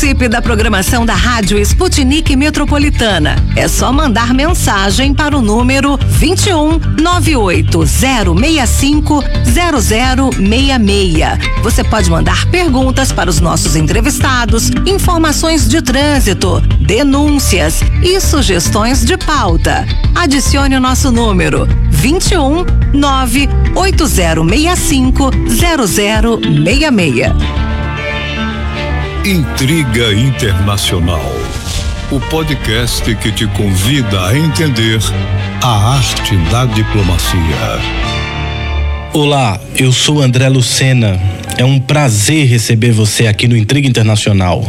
Participe da programação da Rádio Sputnik Metropolitana. É só mandar mensagem para o número 21 98065 0066. Você pode mandar perguntas para os nossos entrevistados, informações de trânsito, denúncias e sugestões de pauta. Adicione o nosso número 21 98065 0066. Intriga Internacional, o podcast que te convida a entender a arte da diplomacia. Olá, eu sou André Lucena. É um prazer receber você aqui no Intriga Internacional.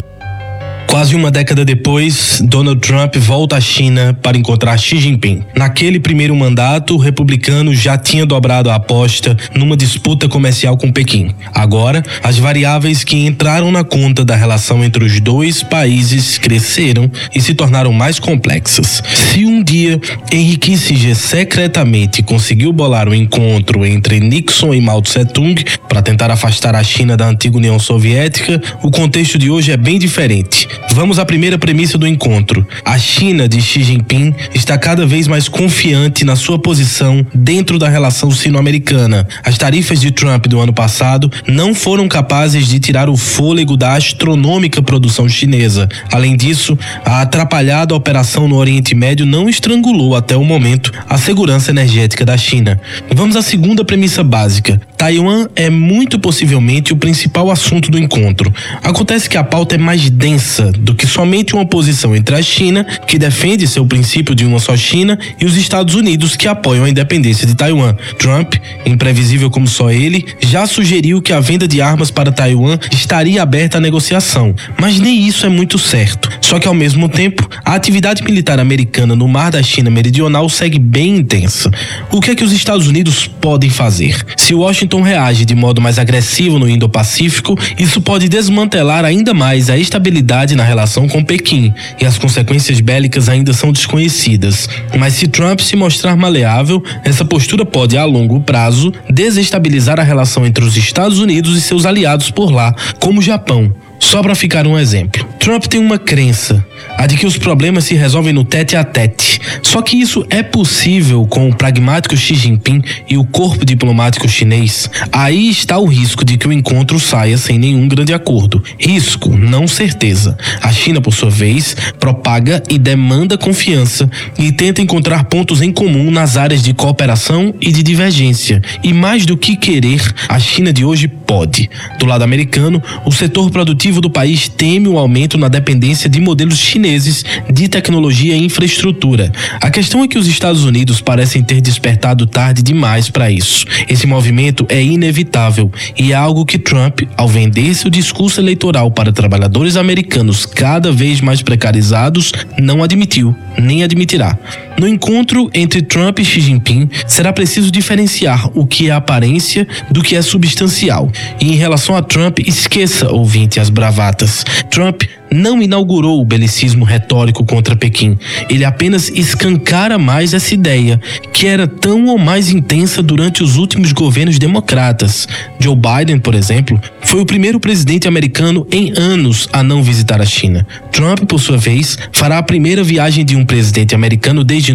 Quase uma década depois, Donald Trump volta à China para encontrar Xi Jinping. Naquele primeiro mandato, o republicano já tinha dobrado a aposta numa disputa comercial com Pequim. Agora, as variáveis que entraram na conta da relação entre os dois países cresceram e se tornaram mais complexas. Se um dia Henry Kissinger secretamente conseguiu bolar um encontro entre Nixon e Mao Tse-tung para tentar afastar a China da antiga União Soviética, o contexto de hoje é bem diferente. Vamos à primeira premissa do encontro. A China de Xi Jinping está cada vez mais confiante na sua posição dentro da relação sino-americana. As tarifas de Trump do ano passado não foram capazes de tirar o fôlego da astronômica produção chinesa. Além disso, a atrapalhada operação no Oriente Médio não estrangulou até o momento a segurança energética da China. Vamos à segunda premissa básica. Taiwan é muito possivelmente o principal assunto do encontro. Acontece que a pauta é mais densa do que somente uma oposição entre a China, que defende seu princípio de uma só China, e os Estados Unidos, que apoiam a independência de Taiwan. Trump, imprevisível como só ele, já sugeriu que a venda de armas para Taiwan estaria aberta à negociação, mas nem isso é muito certo. Só que ao mesmo tempo, a atividade militar americana no Mar da China Meridional segue bem intensa. O que é que os Estados Unidos podem fazer? Se Washington reage de modo mais agressivo no Indo-Pacífico, isso pode desmantelar ainda mais a estabilidade na relação com Pequim, e as consequências bélicas ainda são desconhecidas. Mas se Trump se mostrar maleável, essa postura pode, a longo prazo, desestabilizar a relação entre os Estados Unidos e seus aliados por lá, como o Japão. Só para ficar um exemplo, Trump tem uma crença, a de que os problemas se resolvem no tete-a-tete. Só que isso é possível com o pragmático Xi Jinping e o corpo diplomático chinês. Aí está o risco de que o encontro saia sem nenhum grande acordo. Risco, não certeza. A China, por sua vez, propaga e demanda confiança e tenta encontrar pontos em comum nas áreas de cooperação e de divergência. E mais do que querer, a China de hoje pode. Do lado americano, o setor produtivo do país teme o aumento na dependência de modelos chineses de tecnologia e infraestrutura. A questão é que os Estados Unidos parecem ter despertado tarde demais para isso. Esse movimento é inevitável e é algo que Trump, ao vender seu discurso eleitoral para trabalhadores americanos cada vez mais precarizados, não admitiu, nem admitirá. No encontro entre Trump e Xi Jinping, será preciso diferenciar o que é aparência do que é substancial. E em relação a Trump, esqueça, ouvinte, as bravatas. Trump não inaugurou o belicismo retórico contra Pequim. Ele apenas escancara mais essa ideia, que era tão ou mais intensa durante os últimos governos democratas. Joe Biden, por exemplo, foi o primeiro presidente americano em anos a não visitar a China. Trump, por sua vez, fará a primeira viagem de um presidente americano desde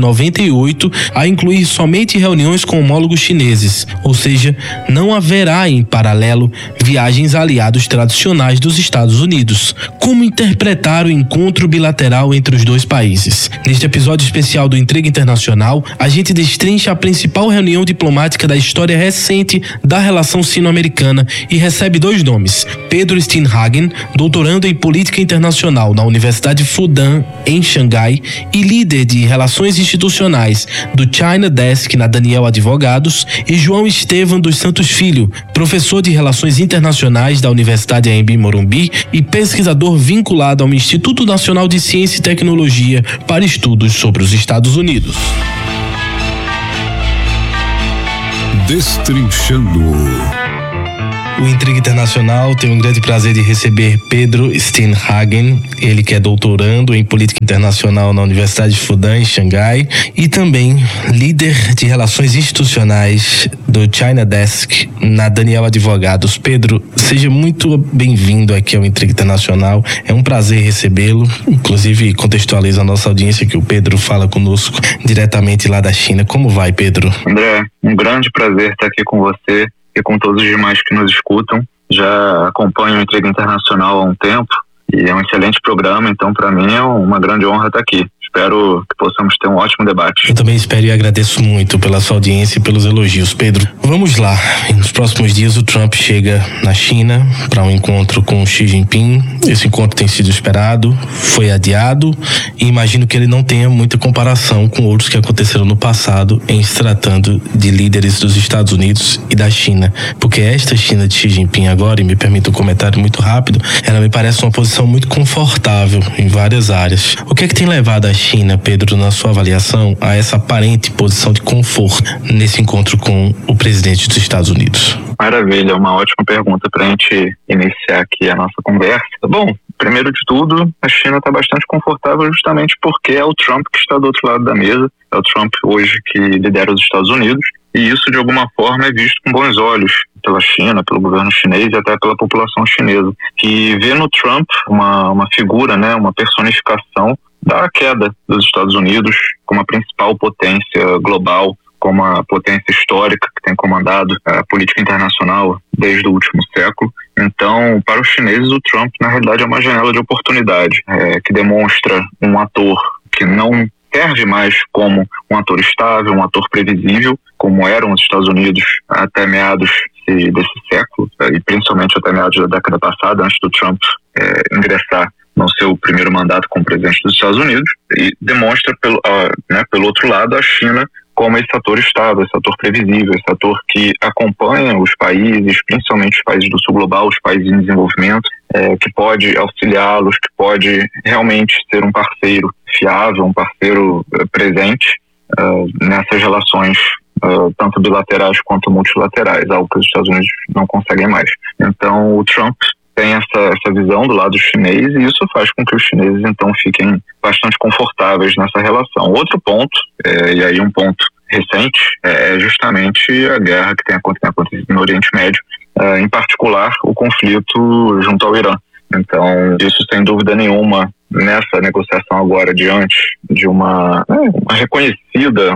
98 a incluir somente reuniões com homólogos chineses, ou seja, não haverá em paralelo viagens a aliados tradicionais dos Estados Unidos. Como interpretar o encontro bilateral entre os dois países? Neste episódio especial do Intriga Internacional, a gente destrincha a principal reunião diplomática da história recente da relação sino-americana e recebe dois nomes: Pedro Steenhagen, doutorando em política internacional na Universidade Fudan, em Xangai, e líder de relações institucionais do China Desk na Daniel Advogados, e João Estevam dos Santos Filho, professor de relações internacionais da Universidade Anhembi Morumbi e pesquisador vinculado ao Instituto Nacional de Ciência e Tecnologia para estudos sobre os Estados Unidos. Destrinchando. O Intriga Internacional tem um grande prazer de receber Pedro Steenhagen, ele que é doutorando em Política Internacional na Universidade de Fudan, em Xangai, e também líder de Relações Institucionais do China Desk na Daniel Advogados. Pedro, seja muito bem-vindo aqui ao Intriga Internacional. É um prazer recebê-lo. Inclusive, contextualiza a nossa audiência que o Pedro fala conosco diretamente lá da China. Como vai, Pedro? André, um grande prazer estar aqui com você e com todos os demais que nos escutam. Já acompanho o Intriga Internacional há um tempo e é um excelente programa, então para mim é uma grande honra estar aqui. Espero que possamos ter um ótimo debate. Eu também espero e agradeço muito pela sua audiência e pelos elogios. Pedro, vamos lá. Nos próximos dias o Trump chega na China para um encontro com Xi Jinping. Esse encontro tem sido esperado, foi adiado e imagino que ele não tenha muita comparação com outros que aconteceram no passado em se tratando de líderes dos Estados Unidos e da China. Porque esta China de Xi Jinping agora, e me permita um comentário muito rápido, ela me parece uma posição muito confortável em várias áreas. O que é que tem levado a China, Pedro, na sua avaliação, a essa aparente posição de conforto nesse encontro com o presidente dos Estados Unidos? Maravilha, uma ótima pergunta para a gente iniciar aqui a nossa conversa. Bom, primeiro de tudo, a China está bastante confortável justamente porque é o Trump que está do outro lado da mesa, é o Trump hoje que lidera os Estados Unidos, e isso de alguma forma é visto com bons olhos pela China, pelo governo chinês e até pela população chinesa, que vê no Trump uma figura, né, uma personificação da queda dos Estados Unidos como a principal potência global, como a potência histórica que tem comandado a política internacional desde o último século. Então, para os chineses, o Trump, na realidade, é uma janela de oportunidade, que demonstra um ator que não serve mais como um ator estável, um ator previsível, como eram os Estados Unidos até meados desse século, e principalmente até meados da década passada, antes do Trump ingressar no seu primeiro mandato como presidente dos Estados Unidos, e demonstra, pelo outro lado, a China como esse ator estável, esse ator previsível, esse ator que acompanha os países, principalmente os países do sul global, os países em desenvolvimento, que pode auxiliá-los, que pode realmente ser um parceiro fiável, um parceiro presente nessas relações tanto bilaterais quanto multilaterais, algo que os Estados Unidos não conseguem mais. Então, o Trump tem essa visão do lado chinês e isso faz com que os chineses então fiquem bastante confortáveis nessa relação. Outro ponto, e aí um ponto recente, é justamente a guerra que tem acontecido no Oriente Médio, em particular o conflito junto ao Irã. Então, isso sem dúvida nenhuma, nessa negociação agora diante de uma reconhecida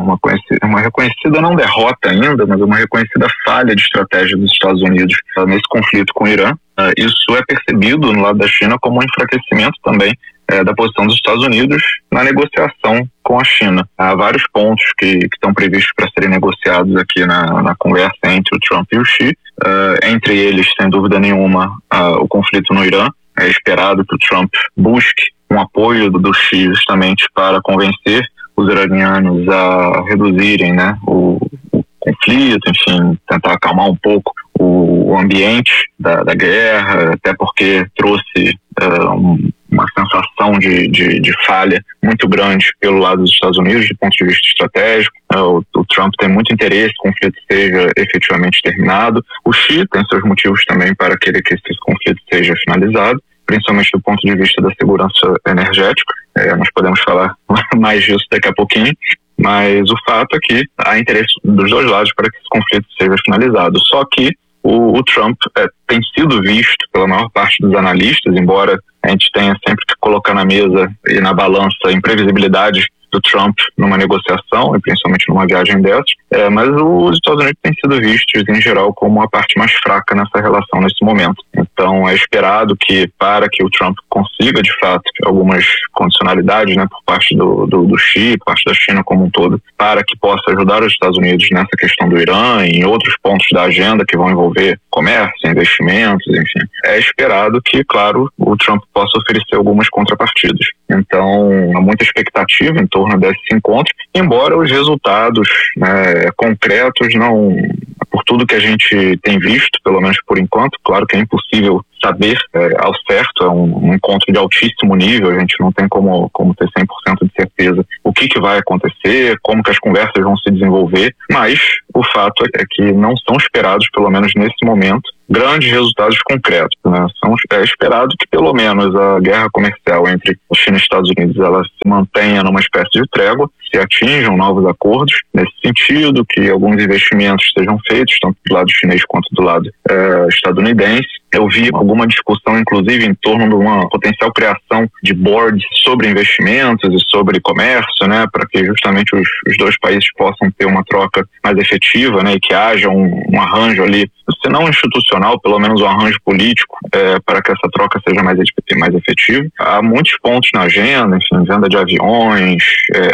não derrota ainda, mas uma reconhecida falha de estratégia dos Estados Unidos nesse conflito com o Irã, isso é percebido no lado da China como um enfraquecimento também da posição dos Estados Unidos na negociação com a China. Há vários pontos que estão previstos para serem negociados aqui na conversa entre o Trump e o Xi, entre eles, sem dúvida nenhuma, o conflito no Irã. É esperado que o Trump busque um apoio do Xi justamente para convencer os iranianos a reduzirem, né, o conflito, enfim, tentar acalmar um pouco o ambiente da guerra, até porque trouxe uma sensação de falha muito grande pelo lado dos Estados Unidos, do ponto de vista estratégico. O Trump tem muito interesse que o conflito seja efetivamente terminado. O Xi tem seus motivos também para querer que esse conflito seja finalizado, principalmente do ponto de vista da segurança energética. Nós podemos falar mais disso daqui a pouquinho, mas o fato é que há interesse dos dois lados para que esse conflito seja finalizado. Só que o Trump tem sido visto pela maior parte dos analistas, embora a gente tenha sempre que colocar na mesa e na balança a imprevisibilidade do Trump numa negociação, e principalmente numa viagem dessas, mas os Estados Unidos têm sido vistos, em geral, como a parte mais fraca nessa relação nesse momento. Então, é esperado que, para que o Trump consiga, de fato, algumas condicionalidades, né, por parte do Xi, por parte da China como um todo, para que possa ajudar os Estados Unidos nessa questão do Irã e em outros pontos da agenda que vão envolver comércio, investimentos, enfim. É esperado que, claro, o Trump possa oferecer algumas contrapartidas. Então, há muita expectativa em torno desse encontro, embora os resultados, né, concretos não, por tudo que a gente tem visto, pelo menos por enquanto, claro que é impossível saber ao certo, é um encontro de altíssimo nível, a gente não tem como ter 100% de certeza o que vai acontecer, como que as conversas vão se desenvolver, mas o fato é que não são esperados, pelo menos nesse momento, grandes resultados concretos, né? É esperado que pelo menos a guerra comercial entre a China e os Estados Unidos ela se mantenha numa espécie de trégua, se atinjam novos acordos nesse sentido, que alguns investimentos sejam feitos, tanto do lado chinês quanto do lado estadunidense. Eu vi alguma discussão, inclusive, em torno de uma potencial criação de boards sobre investimentos e sobre comércio, né, para que justamente os dois países possam ter uma troca mais efetiva, né, e que haja um arranjo ali, se não institucional, pelo menos um arranjo político, para que essa troca seja mais efetiva. Há muitos pontos na agenda, enfim, venda de aviões,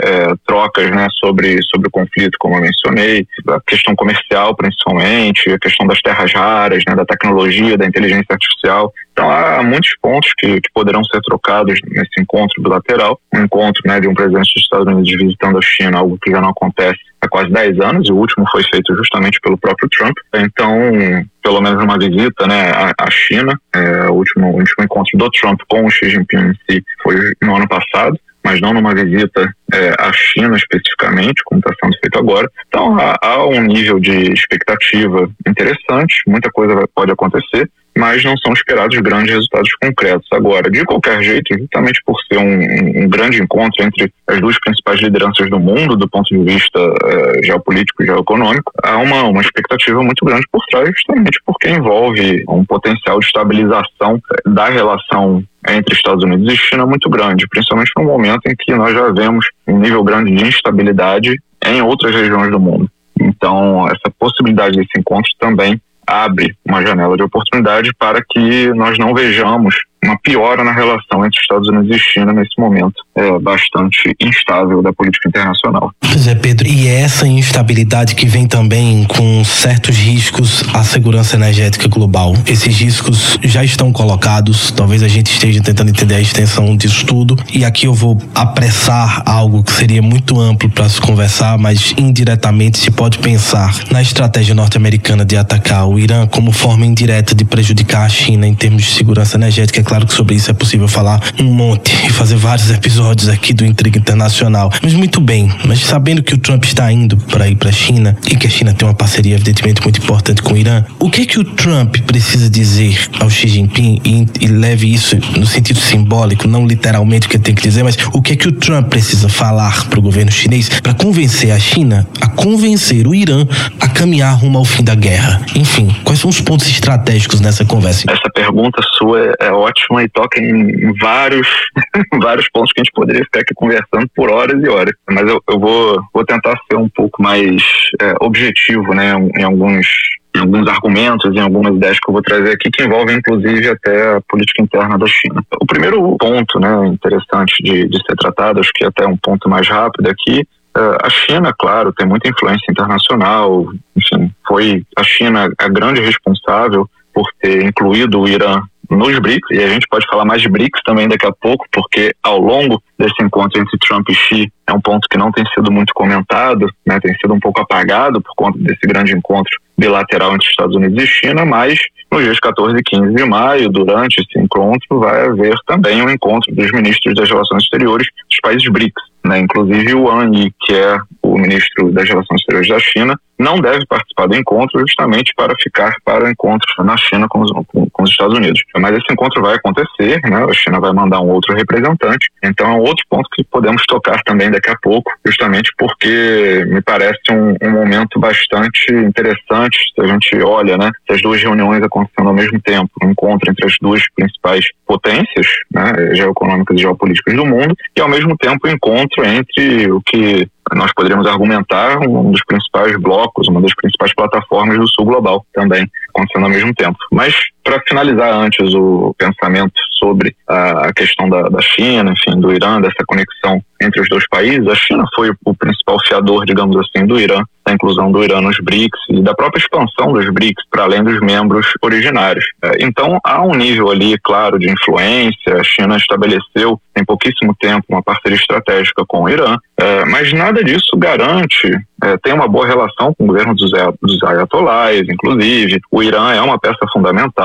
trocas, né, sobre o conflito, como eu mencionei, a questão comercial principalmente, a questão das terras raras, né, da tecnologia, da inteligência artificial. Então há muitos pontos que poderão ser trocados nesse encontro bilateral. Um encontro, né, de um presidente dos Estados Unidos visitando a China, algo que já não acontece há quase 10 anos, e o último foi feito justamente pelo próprio Trump. Então, pelo menos uma visita, né, à China, o último encontro do Trump com o Xi Jinping em si foi no ano passado, mas não numa visita à China especificamente, como está sendo feito agora. Então há um nível de expectativa interessante, muita coisa pode acontecer, mas não são esperados grandes resultados concretos. Agora, de qualquer jeito, justamente por ser um grande encontro entre as duas principais lideranças do mundo, do ponto de vista geopolítico e geoeconômico, há uma expectativa muito grande por trás, justamente porque envolve um potencial de estabilização da relação entre Estados Unidos e China muito grande, principalmente no momento em que nós já vemos um nível grande de instabilidade em outras regiões do mundo. Então, essa possibilidade desse encontro também abre uma janela de oportunidade para que nós não vejamos uma piora na relação entre Estados Unidos e China nesse momento bastante instável da política internacional. Pois é, Pedro, e é essa instabilidade que vem também com certos riscos à segurança energética global. Esses riscos já estão colocados, talvez a gente esteja tentando entender a extensão disso tudo, e aqui eu vou apressar algo que seria muito amplo para se conversar, mas indiretamente se pode pensar na estratégia norte-americana de atacar o Irã como forma indireta de prejudicar a China em termos de segurança energética. É claro que sobre isso é possível falar um monte e fazer vários episódios aqui do Intriga Internacional. Mas muito bem, mas sabendo que o Trump está indo para ir para a China e que a China tem uma parceria evidentemente muito importante com o Irã, o que é que o Trump precisa dizer ao Xi Jinping e leve isso no sentido simbólico, não literalmente o que ele tem que dizer, mas o que é que o Trump precisa falar para o governo chinês para convencer a China a convencer o Irã a caminhar rumo ao fim da guerra? Enfim, quais são os pontos estratégicos nessa conversa? Essa pergunta sua é ótima e toca em vários pontos que a gente poderia ficar aqui conversando por horas e horas. Mas eu vou tentar ser um pouco mais objetivo, né, em alguns argumentos, em algumas ideias que eu vou trazer aqui, que envolvem inclusive até a política interna da China. O primeiro ponto, né, interessante de ser tratado, acho que até um ponto mais rápido aqui, a China, claro, tem muita influência internacional, enfim, foi a China a grande responsável por ter incluído o Irã nos BRICS, e a gente pode falar mais de BRICS também daqui a pouco, porque ao longo desse encontro entre Trump e Xi é um ponto que não tem sido muito comentado, né, tem sido um pouco apagado por conta desse grande encontro bilateral entre Estados Unidos e China, mas nos dias 14 e 15 de maio, durante esse encontro, vai haver também um encontro dos ministros das Relações Exteriores dos países BRICS, né? Inclusive o Wang Yi, que é o ministro das Relações Exteriores da China, não deve participar do encontro justamente para ficar para o encontro na China com os Estados Unidos. Mas esse encontro vai acontecer, né? A China vai mandar um outro representante, então é um outro ponto que podemos tocar também daqui a pouco, justamente porque me parece um momento bastante interessante se a gente olha, né, as duas reuniões acontecendo ao mesmo tempo, um encontro entre as duas principais potências, né, geoeconômicas e geopolíticas do mundo, e ao mesmo tempo um encontro entre o que nós poderíamos argumentar um dos principais blocos, uma das principais plataformas do sul global também, acontecendo ao mesmo tempo. Mas, para finalizar antes o pensamento sobre a questão da China, enfim, do Irã, dessa conexão entre os dois países, a China foi o principal fiador, digamos assim, do Irã, da inclusão do Irã nos BRICS e da própria expansão dos BRICS para além dos membros originários. Então, há um nível ali, claro, de influência. A China estabeleceu, em pouquíssimo tempo, uma parceria estratégica com o Irã, mas nada disso garante, tem uma boa relação com o governo dos ayatollahs, inclusive. O Irã é uma peça fundamental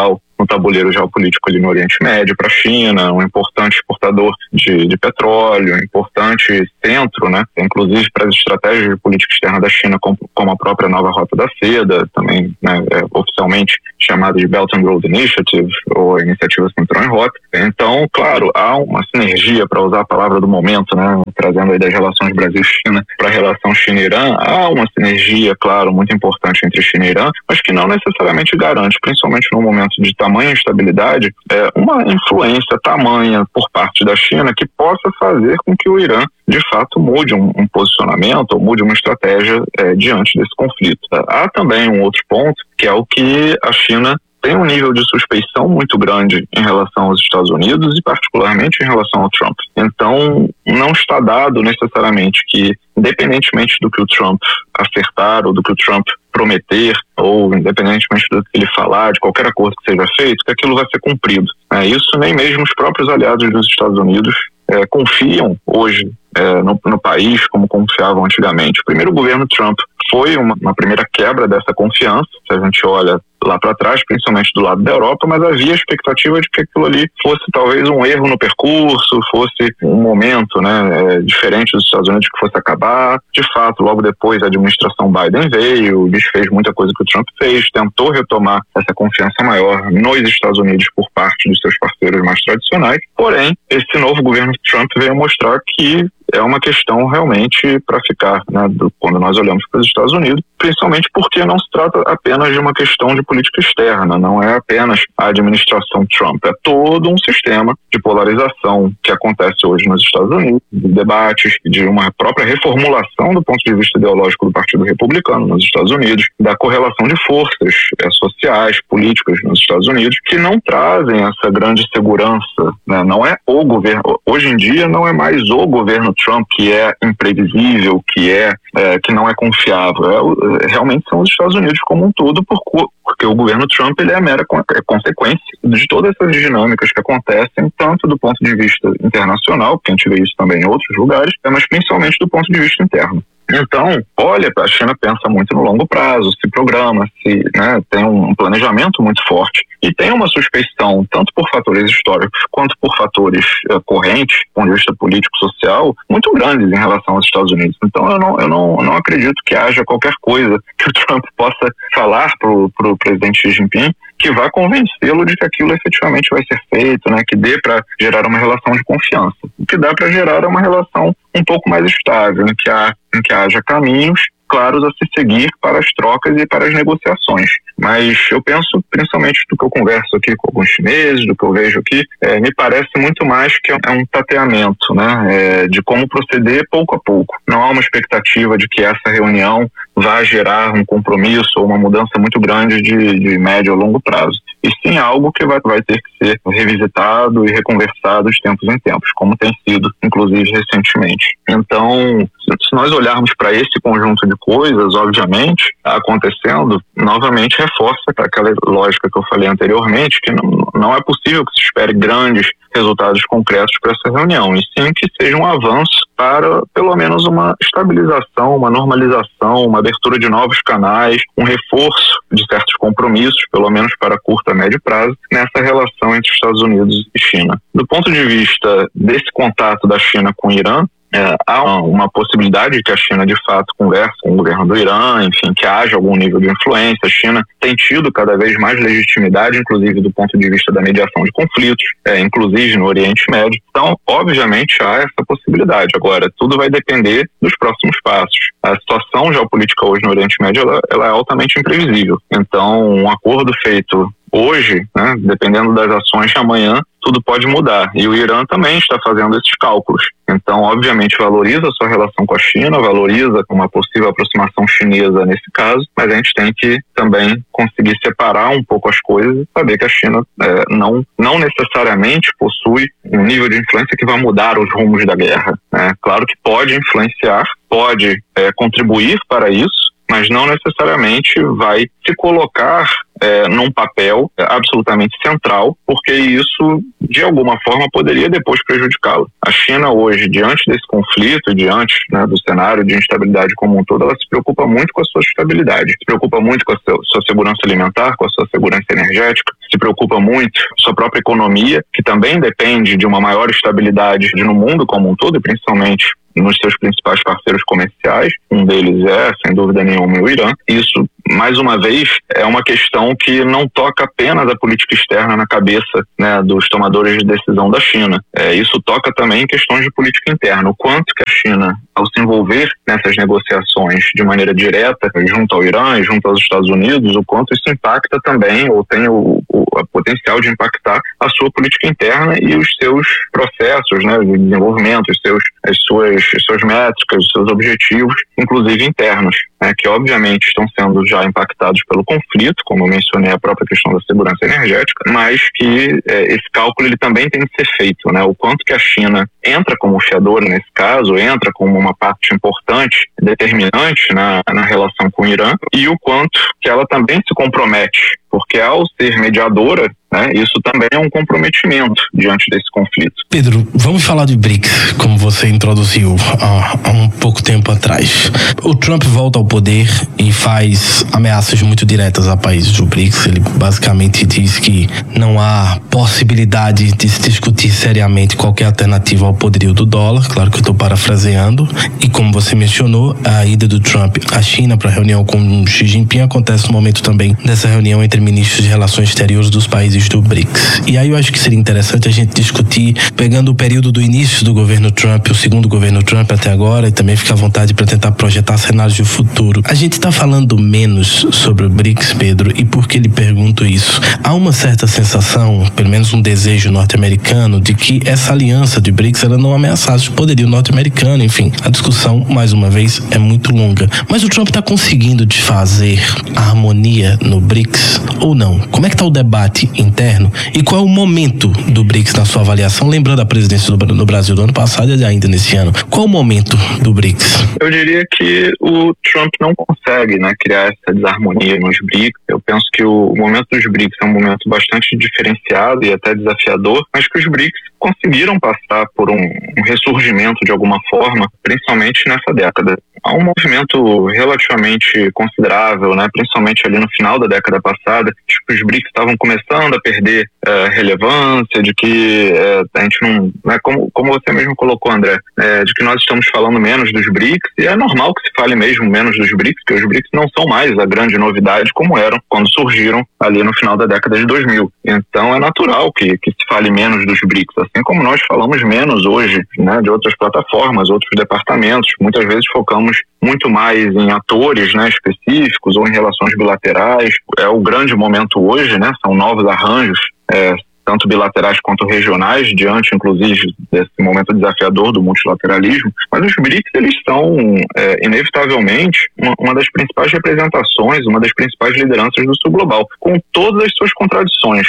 no tabuleiro geopolítico ali no Oriente Médio para a China, um importante exportador de petróleo, um importante centro, né, inclusive para as estratégias de política externa da China, como a própria Nova Rota da Seda, também, né, oficialmente chamada de Belt and Road Initiative, ou Iniciativa Cinturão e Rota. Então, claro, há uma sinergia, para usar a palavra do momento, né, trazendo aí das relações Brasil-China para a relação China-Irã, há uma sinergia, claro, muito importante entre China e Irã, mas que não necessariamente garante, principalmente num momento de tamanha instabilidade, uma influência tamanha por parte da China que possa fazer com que o Irã, de fato, mude um posicionamento ou mude uma estratégia diante desse conflito. Há também um outro ponto, que é o que a China tem um nível de suspeição muito grande em relação aos Estados Unidos e particularmente em relação ao Trump. Então, não está dado necessariamente que, independentemente do que o Trump acertar ou do que o Trump prometer, ou independentemente do que ele falar, de qualquer acordo que seja feito, que aquilo vai ser cumprido. Isso nem mesmo os próprios aliados dos Estados Unidos confiam hoje no país como confiavam antigamente. O primeiro governo Trump foi uma primeira quebra dessa confiança, se a gente olha lá para trás, principalmente do lado da Europa, mas havia a expectativa de que aquilo ali fosse talvez um erro no percurso, fosse um momento, né, diferente dos Estados Unidos que fosse acabar. De fato, logo depois a administração Biden veio, desfez muita coisa que o Trump fez, tentou retomar essa confiança maior nos Estados Unidos por parte dos seus parceiros mais tradicionais. Porém, esse novo governo Trump veio mostrar que é uma questão realmente para ficar, né, quando nós olhamos para os Estados Unidos, principalmente porque não se trata apenas de uma questão de política externa, não é apenas a administração Trump, é todo um sistema de polarização que acontece hoje nos Estados Unidos, de debates, de uma própria reformulação do ponto de vista ideológico do Partido Republicano nos Estados Unidos, da correlação de forças sociais, políticas nos Estados Unidos, que não trazem essa grande segurança, né? Não é o governo, hoje em dia não é mais o governo Trump que é imprevisível, que não é confiável, realmente são os Estados Unidos como um todo, porque o governo Trump ele é a mera consequência de todas essas dinâmicas que acontecem, tanto do ponto de vista internacional, porque a gente vê isso também em outros lugares, mas principalmente do ponto de vista interno. Então, olha, a China pensa muito no longo prazo, se programa, tem um planejamento muito forte e tem uma suspeição, tanto por fatores históricos quanto por fatores correntes, do ponto de vista político-social, muito grandes em relação aos Estados Unidos. Então, eu não acredito que haja qualquer coisa que o Trump possa falar para o presidente Xi Jinping que vá convencê-lo de que aquilo efetivamente vai ser feito, né, que dê para gerar uma relação de confiança. O que dá para gerar é uma relação um pouco mais estável, em que haja caminhos claros a se seguir para as trocas e para as negociações. Mas eu penso, principalmente do que eu converso aqui com alguns chineses, do que eu vejo aqui, me parece muito mais que é um tateamento, né, de como proceder pouco a pouco. Não há uma expectativa de que essa reunião vá gerar um compromisso ou uma mudança muito grande de médio a longo prazo. E sim algo que vai ter que ser revisitado e reconversado de tempos em tempos, como tem sido, inclusive, recentemente. Então, se nós olharmos para esse conjunto de coisas, obviamente, acontecendo, novamente reforça aquela lógica que eu falei anteriormente, que não é possível que se espere grandes resultados concretos para essa reunião, e sim que seja um avanço para, pelo menos, uma estabilização, uma normalização, uma abertura de novos canais, um reforço de certos compromissos, pelo menos para curto a médio prazo, nessa relação entre Estados Unidos e China. Do ponto de vista desse contato da China com o Irã, há uma possibilidade de que a China de fato converse com o governo do Irã, enfim, que haja algum nível de influência. A China tem tido cada vez mais legitimidade, inclusive do ponto de vista da mediação de conflitos, inclusive no Oriente Médio. Então, obviamente, há essa possibilidade. Agora, tudo vai depender dos próximos passos. A situação geopolítica hoje no Oriente Médio ela é altamente imprevisível. Então, um acordo feito hoje, né, dependendo das ações de amanhã, tudo pode mudar. E o Irã também está fazendo esses cálculos. Então, obviamente, valoriza a sua relação com a China, valoriza uma possível aproximação chinesa nesse caso, mas a gente tem que também conseguir separar um pouco as coisas e saber que a China não necessariamente possui um nível de influência que vai mudar os rumos da guerra, né? Claro que pode influenciar, pode contribuir para isso, mas não necessariamente vai se colocar num papel absolutamente central, porque isso de alguma forma poderia depois prejudicá-la. A China hoje, diante desse conflito, diante, né, do cenário de instabilidade como um todo, ela se preocupa muito com a sua estabilidade, se preocupa muito com a sua segurança alimentar, com a sua segurança energética, se preocupa muito com a sua própria economia, que também depende de uma maior estabilidade no mundo como um todo, e principalmente nos seus principais parceiros comerciais. Um deles é, sem dúvida nenhuma, o Irã. Isso, mais uma vez, é uma questão que não toca apenas a política externa na cabeça, né, dos tomadores de decisão da China. Isso toca também em questões de política interna. O quanto que a China, ao se envolver nessas negociações de maneira direta junto ao Irã e junto aos Estados Unidos, o quanto isso impacta também, ou tem o potencial de impactar a sua política interna e os seus processos, né, de desenvolvimento, as suas métricas, os seus objetivos, inclusive internos, né, que obviamente estão sendo já impactados pelo conflito, como eu mencionei, a própria questão da segurança energética, mas que esse cálculo ele também tem que ser feito, né, o quanto que a China entra como fiadora nesse caso, entra como uma parte importante, determinante na relação com o Irã, e o quanto que ela também se compromete, porque ao ser mediadora, né, isso também é um comprometimento diante desse conflito. Pedro, vamos falar de BRICS, como você introduziu há um pouco tempo atrás. O Trump volta ao poder e faz ameaças muito diretas a países do BRICS. Ele basicamente diz que não há possibilidade de se discutir seriamente qualquer alternativa ao poderio do dólar. Claro que eu estou parafraseando. E como você mencionou, a ida do Trump à China para a reunião com Xi Jinping acontece no momento também dessa reunião entre ministros de relações exteriores dos países do BRICS. E aí eu acho que seria interessante a gente discutir, pegando o período do início do governo Trump, o segundo governo Trump até agora, e também ficar à vontade para tentar projetar cenários de futuro. A gente está falando menos sobre o BRICS, Pedro, e por que lhe pergunto isso? Há uma certa sensação, pelo menos um desejo norte-americano, de que essa aliança de BRICS ela não ameaçasse o poderio norte-americano. Enfim, a discussão, mais uma vez, é muito longa. Mas o Trump está conseguindo desfazer a harmonia no BRICS ou não? Como é que está o debate interno e qual é o momento do BRICS na sua avaliação, lembrando a presidência do Brasil do ano passado e ainda nesse ano? Qual o momento do BRICS? Eu diria que o Trump não consegue, né, criar essa desarmonia nos BRICS. Eu penso que o momento dos BRICS é um momento bastante diferenciado e até desafiador, mas que os BRICS conseguiram passar por um ressurgimento de alguma forma, principalmente nessa década. Há um movimento relativamente considerável, né, principalmente ali no final da década passada, que os BRICS estavam começando a perder relevância, de que a gente não, né, como você mesmo colocou, André, de que nós estamos falando menos dos BRICS, e é normal que se fale mesmo menos dos BRICS, porque os BRICS não são mais a grande novidade como eram quando surgiram ali no final da década de 2000. Então é natural que se fale menos dos BRICS, assim como nós falamos menos hoje, né, de outras plataformas, outros departamentos. Muitas vezes focamos muito mais em atores, né, específicos ou em relações bilaterais. É o grande momento hoje, né, são novos arranjos, tanto bilaterais quanto regionais, diante, inclusive, desse momento desafiador do multilateralismo. Mas os BRICS, eles são, inevitavelmente, uma das principais representações, uma das principais lideranças do sul global, com todas as suas contradições,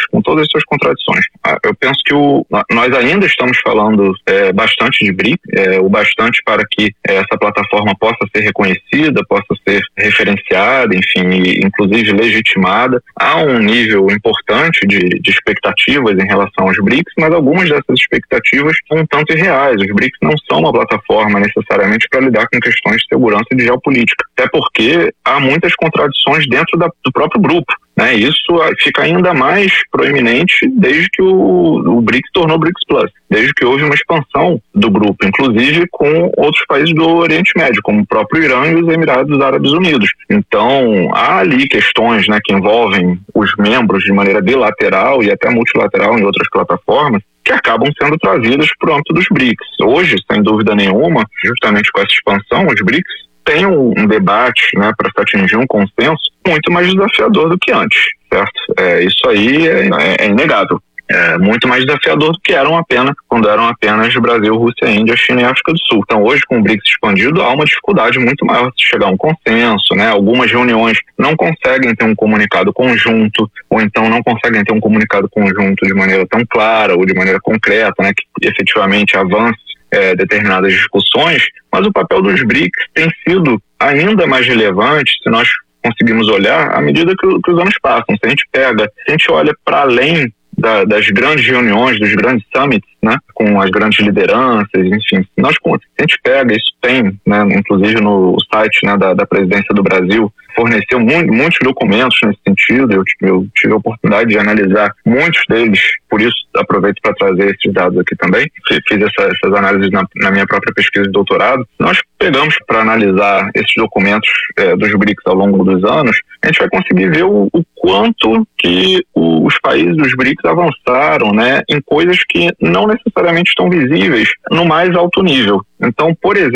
Eu penso que nós ainda estamos falando bastante de BRICS, o bastante para que essa plataforma possa ser reconhecida, possa ser referenciada, enfim, e, inclusive legitimada. Há um nível importante de expectativa em relação aos BRICS, mas algumas dessas expectativas são um tanto irreais. Os BRICS não são uma plataforma necessariamente para lidar com questões de segurança e de geopolítica, até porque há muitas contradições dentro do próprio grupo, né? Isso fica ainda mais proeminente desde que o BRICS tornou BRICS Plus, desde que houve uma expansão do grupo, inclusive com outros países do Oriente Médio, como o próprio Irã e os Emirados Árabes Unidos. Então, há ali questões, né, que envolvem os membros de maneira bilateral e até multilateral em outras plataformas, que acabam sendo trazidas para o âmbito dos BRICS. Hoje, sem dúvida nenhuma, justamente com essa expansão, os BRICS têm um debate, né, para se atingir um consenso muito mais desafiador do que antes, certo? Isso aí é inegável. É muito mais desafiador do que quando eram apenas Brasil, Rússia, Índia, China e África do Sul. Então, hoje, com o BRICS expandido, há uma dificuldade muito maior de chegar a um consenso, né? Algumas reuniões não conseguem ter um comunicado conjunto, ou então não conseguem ter um comunicado conjunto de maneira tão clara ou de maneira concreta, né, que efetivamente avance determinadas discussões, mas o papel dos BRICS tem sido ainda mais relevante se nós conseguimos olhar à medida que os anos passam. Se a gente olha para além das grandes reuniões, dos grandes summits, né, com as grandes lideranças, enfim. A gente pega, isso tem, né, inclusive no site, né, da presidência do Brasil, forneceu muitos documentos nesse sentido. Eu tive a oportunidade de analisar muitos deles, por isso aproveito para trazer esses dados aqui também. Fiz essas análises na minha própria pesquisa de doutorado. Nós pegamos para analisar esses documentos dos BRICS ao longo dos anos, a gente vai conseguir ver o quanto que os países dos BRICS avançaram, né, em coisas que não necessariamente estão visíveis no mais alto nível. Então, por exemplo,